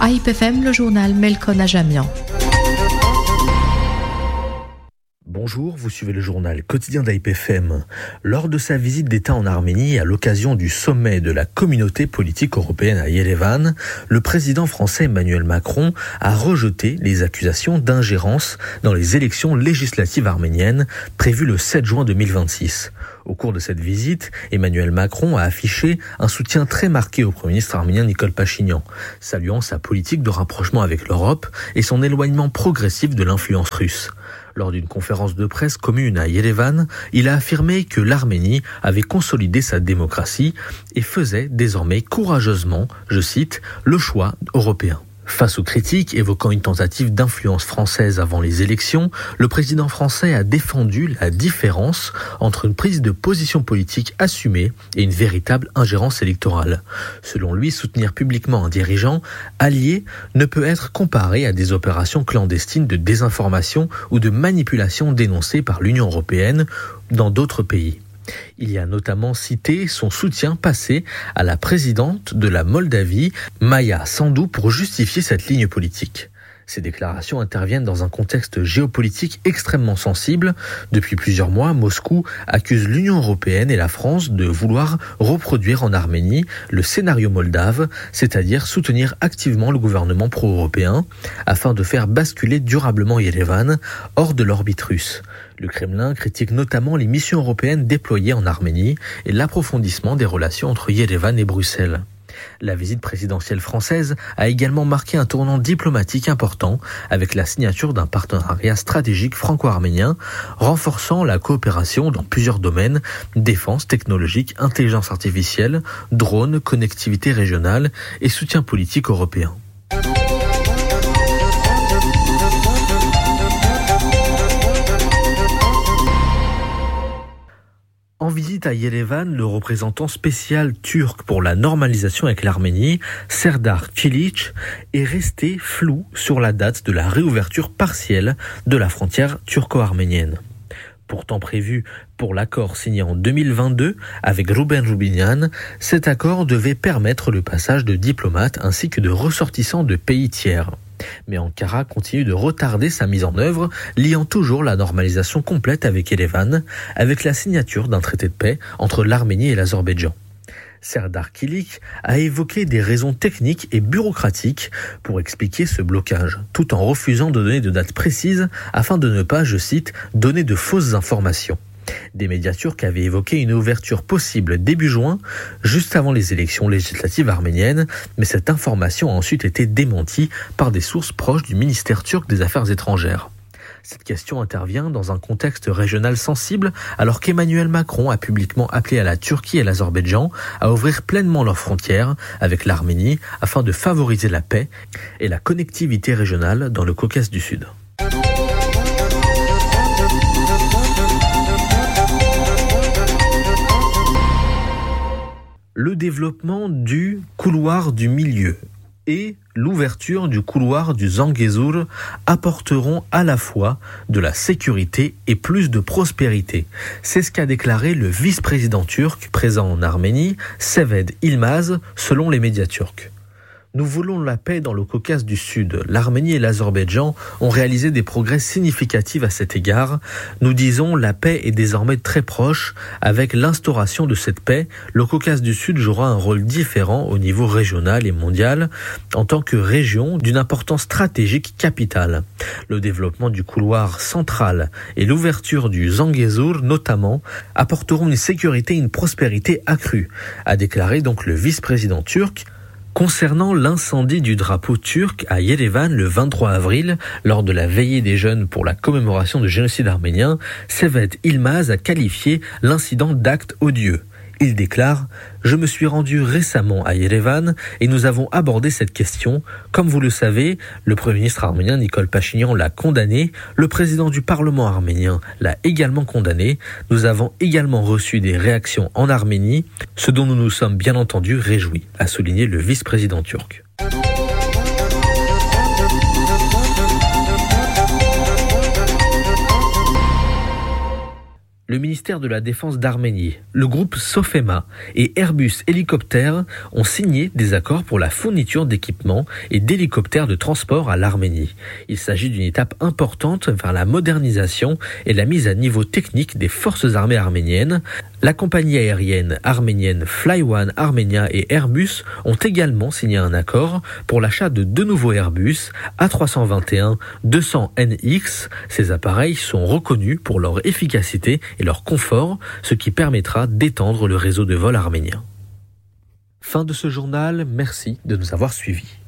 AIP-FM, le journal Melkon Ajamian. Bonjour, vous suivez le journal quotidien d'AIP-FM. Lors de sa visite d'État en Arménie, à l'occasion du sommet de la communauté politique européenne à Yerevan, le président français Emmanuel Macron a rejeté les accusations d'ingérence dans les élections législatives arméniennes prévues le 7 juin 2026. Au cours de cette visite, Emmanuel Macron a affiché un soutien très marqué au Premier ministre arménien Nikol Pachinian, saluant sa politique de rapprochement avec l'Europe et son éloignement progressif de l'influence russe. Lors d'une conférence de presse commune à Yerevan, il a affirmé que l'Arménie avait consolidé sa démocratie et faisait désormais courageusement, je cite, le choix européen. Face aux critiques évoquant une tentative d'influence française avant les élections, le président français a défendu la différence entre une prise de position politique assumée et une véritable ingérence électorale. Selon lui, soutenir publiquement un dirigeant allié ne peut être comparé à des opérations clandestines de désinformation ou de manipulation dénoncées par l'Union européenne dans d'autres pays. Il y a notamment cité son soutien passé à la présidente de la Moldavie, Maia Sandu, pour justifier cette ligne politique. Ces déclarations interviennent dans un contexte géopolitique extrêmement sensible. Depuis plusieurs mois, Moscou accuse l'Union européenne et la France de vouloir reproduire en Arménie le scénario moldave, c'est-à-dire soutenir activement le gouvernement pro-européen, afin de faire basculer durablement Yerevan hors de l'orbite russe. Le Kremlin critique notamment les missions européennes déployées en Arménie et l'approfondissement des relations entre Yerevan et Bruxelles. La visite présidentielle française a également marqué un tournant diplomatique important avec la signature d'un partenariat stratégique franco-arménien renforçant la coopération dans plusieurs domaines: défense, technologique, intelligence artificielle, drones, connectivité régionale et soutien politique européen. En visite à Yerevan, le représentant spécial turc pour la normalisation avec l'Arménie, Serdar Kilic, est resté flou sur la date de la réouverture partielle de la frontière turco-arménienne. Pourtant prévu pour l'accord signé en 2022 avec Ruben Rubinian, cet accord devait permettre le passage de diplomates ainsi que de ressortissants de pays tiers. Mais Ankara continue de retarder sa mise en œuvre, liant toujours la normalisation complète avec Yerevan, avec la signature d'un traité de paix entre l'Arménie et l'Azerbaïdjan. Serdar Kilic a évoqué des raisons techniques et bureaucratiques pour expliquer ce blocage, tout en refusant de donner de date précise afin de ne pas, je cite, donner de fausses informations. Des médias turcs avaient évoqué une ouverture possible début juin, juste avant les élections législatives arméniennes, mais cette information a ensuite été démentie par des sources proches du ministère turc des Affaires étrangères. Cette question intervient dans un contexte régional sensible, alors qu'Emmanuel Macron a publiquement appelé à la Turquie et l'Azerbaïdjan à ouvrir pleinement leurs frontières avec l'Arménie afin de favoriser la paix et la connectivité régionale dans le Caucase du Sud. Le développement du couloir du milieu et l'ouverture du couloir du Zangezur apporteront à la fois de la sécurité et plus de prospérité. C'est ce qu'a déclaré le vice-président turc présent en Arménie, Sevet Ilmaz, selon les médias turcs. Nous voulons la paix dans le Caucase du Sud. L'Arménie et l'Azerbaïdjan ont réalisé des progrès significatifs à cet égard. Nous disons la paix est désormais très proche. Avec l'instauration de cette paix, le Caucase du Sud jouera un rôle différent au niveau régional et mondial en tant que région d'une importance stratégique capitale. Le développement du couloir central et l'ouverture du Zangezur notamment apporteront une sécurité et une prospérité accrues, a déclaré donc le vice-président turc. Concernant l'incendie du drapeau turc à Yerevan le 23 avril, lors de la veillée des jeunes pour la commémoration du génocide arménien, Sevet Ilmaz a qualifié l'incident d'acte odieux. Il déclare « Je me suis rendu récemment à Yerevan et nous avons abordé cette question. Comme vous le savez, le Premier ministre arménien Nikol Pachinian l'a condamné, le président du Parlement arménien l'a également condamné. Nous avons également reçu des réactions en Arménie, ce dont nous nous sommes bien entendu réjouis », a souligné le vice-président turc. Le ministère de la Défense d'Arménie, le groupe Sofema et Airbus Hélicoptères ont signé des accords pour la fourniture d'équipements et d'hélicoptères de transport à l'Arménie. Il s'agit d'une étape importante vers la modernisation et la mise à niveau technique des forces armées arméniennes. La compagnie aérienne arménienne Flyone Armenia et Airbus ont également signé un accord pour l'achat de 2 nouveaux Airbus A321-200NX. Ces appareils sont reconnus pour leur efficacité et leur confort, ce qui permettra d'étendre le réseau de vol arménien. Fin de ce journal, merci de nous avoir suivis.